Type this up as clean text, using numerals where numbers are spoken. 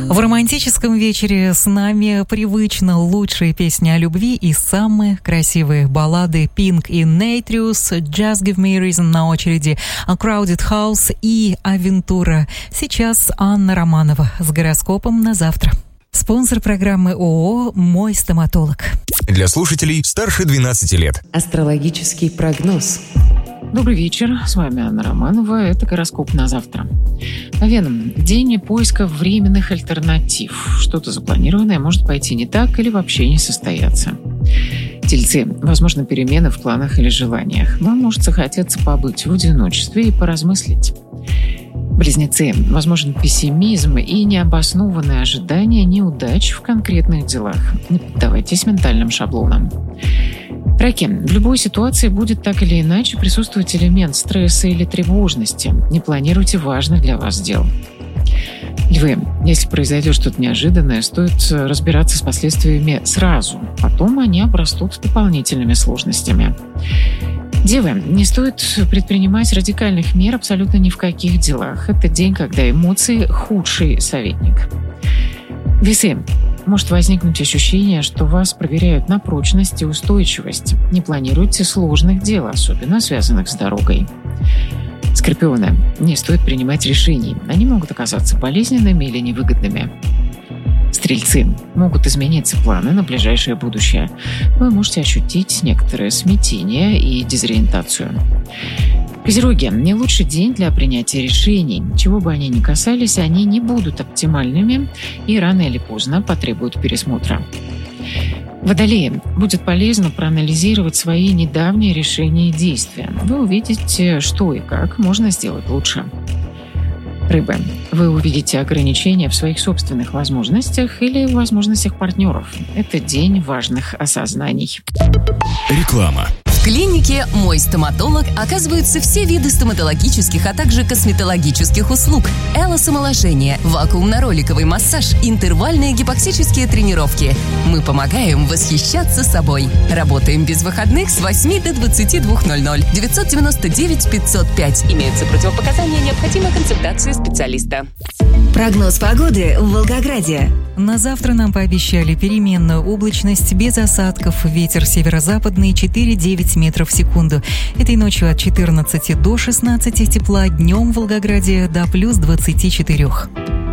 В романтическом вечере с нами привычно лучшие песни о любви и самые красивые баллады. Pink и Naturius, Just Give Me a Reason на очереди, A Crowded House и Авентура. Сейчас Анна Романова с гороскопом на завтра. Спонсор программы ООО «Мой стоматолог». Для слушателей старше 12 лет. Астрологический прогноз. Добрый вечер, с вами Анна Романова, это гороскоп на завтра. Овен, день поиска временных альтернатив. Что-то запланированное может пойти не так или вообще не состояться. Тельцы, возможно, перемены в планах или желаниях. Вам может захотеться побыть в одиночестве и поразмыслить. Близнецы, возможен пессимизм и необоснованное ожидание неудач в конкретных делах. Не поддавайтесь ментальным шаблонам. Раки, в любой ситуации будет так или иначе присутствовать элемент стресса или тревожности. Не планируйте важных для вас дел. Львы, если произойдет что-то неожиданное, стоит разбираться с последствиями сразу. Потом они обрастут дополнительными сложностями. Девы, не стоит предпринимать радикальных мер абсолютно ни в каких делах. Это день, когда эмоции – худший советник. Весы. Может возникнуть ощущение, что вас проверяют на прочность и устойчивость. Не планируйте сложных дел, особенно связанных с дорогой. Скорпионы. Не стоит принимать решений. Они могут оказаться болезненными или невыгодными. Стрельцы. Могут измениться планы на ближайшее будущее. Вы можете ощутить некоторое смятение и дезориентацию. Козероги. Не лучший день для принятия решений. Чего бы они ни касались, они не будут оптимальными и рано или поздно потребуют пересмотра. Водолеи. Будет полезно проанализировать свои недавние решения и действия. Вы увидите, что и как можно сделать лучше. Рыбы. Вы увидите ограничения в своих собственных возможностях или в возможностях партнеров. Это день важных осознаний. Реклама. В клинике «Мой стоматолог» оказываются все виды стоматологических, а также косметологических услуг. Элосомоложение, вакуумно-роликовый массаж, интервальные гипоксические тренировки. Мы помогаем восхищаться собой. Работаем без выходных с 8 до 22:00. 999 505. Имеются противопоказания, необходима консультация специалиста. Прогноз погоды в Волгограде. На завтра нам пообещали переменную облачность без осадков. Ветер северо-западный 4-9 метров в секунду. Этой ночью от 14 до 16 тепла, днем в Волгограде до плюс 24.